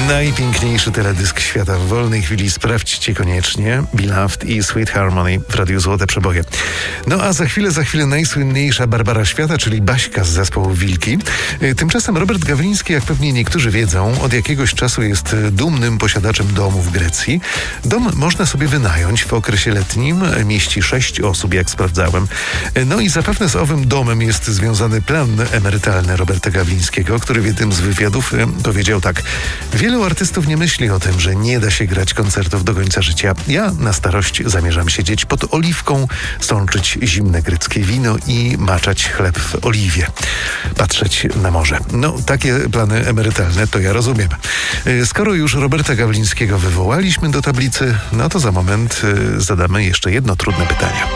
Najpiękniejszy teledysk świata w wolnej chwili sprawdźcie koniecznie. Beloved i Sweet Harmony w Radiu Złote Przeboje. No a za chwilę najsłynniejsza Barbara świata, czyli Baśka z zespołu Wilki. Tymczasem Robert Gawliński, jak pewnie niektórzy wiedzą, od jakiegoś czasu jest dumnym posiadaczem domu w Grecji. Dom można sobie wynająć w okresie letnim. Mieści 6 osób, jak sprawdzałem. No i zapewne z owym domem jest związany plan emerytalny Roberta Gawlińskiego, który w jednym z wywiadów powiedział tak: wielu artystów nie myśli o tym, że nie da się grać koncertów do końca życia. Ja na starość zamierzam siedzieć pod oliwką, sączyć zimne greckie wino i maczać chleb w oliwie. Patrzeć na morze. No, takie plany emerytalne to ja rozumiem. Skoro już Roberta Gawlińskiego wywołaliśmy do tablicy, no to za moment zadamy jeszcze jedno trudne pytanie.